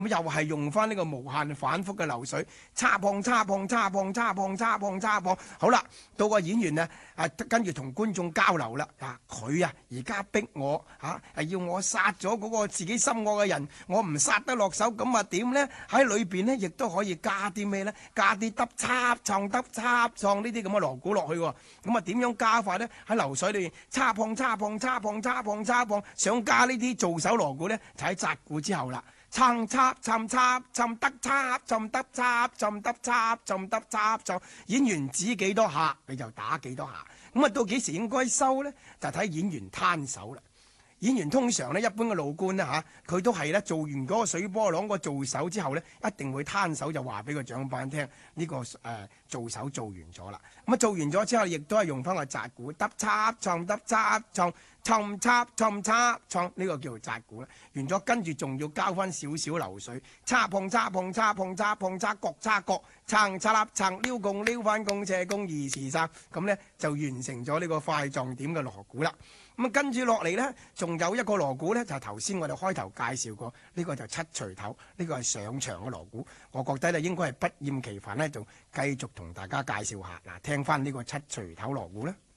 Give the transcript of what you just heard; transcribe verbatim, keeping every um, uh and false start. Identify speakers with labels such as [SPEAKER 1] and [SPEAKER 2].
[SPEAKER 1] 咁又係用翻呢個無限反覆嘅流水，叉碰叉碰叉碰叉碰叉碰叉碰。好啦，到個演員呢，啊跟住同觀眾交流啦。啊，佢啊而家逼我嚇，係要我殺咗嗰個自己心愛嘅人，我唔殺得落手，咁啊點呢？喺裏邊呢，亦都可以加啲咩呢？加啲得插創得插創呢啲咁嘅鑼鼓落去喎。咁啊點樣加法呢？喺流水裏邊叉碰叉碰叉碰叉碰叉碰，想加呢啲做手鑼鼓呢，就喺紮鼓之後啦。撐插撐插撐得插撐得插撐得插撐得插就演員指幾多下你就打幾多下。咁啊到幾時應該收呢？就睇演員攤手啦。演員通常咧，一般嘅老官咧嚇，佢都係咧做完嗰個水波浪個做手之後咧，一定會攤手就話俾個長班聽，呢、這個誒、呃、做手做完咗啦。咁啊做完咗之後，亦都係用翻個紮鼓，得插唱得插唱，唱插唱插唱，呢、這個叫做紮鼓啦。完咗跟住仲要交翻少少流水，叉碰叉碰叉碰叉碰叉，各叉各撐叉粒撐，撩共撩翻共斜共二時生，咁咧就完成咗呢個快撞點嘅鑼鼓啦。咁啊，跟住落嚟呢，仲有一個鑼鼓呢，就係頭先我哋開頭介紹過，呢個就七錘頭，呢個係上場嘅鑼鼓。我覺得咧應該係不厭其煩呢，就繼續同大家介紹下。嗱，聽翻呢個七錘頭鑼鼓啦。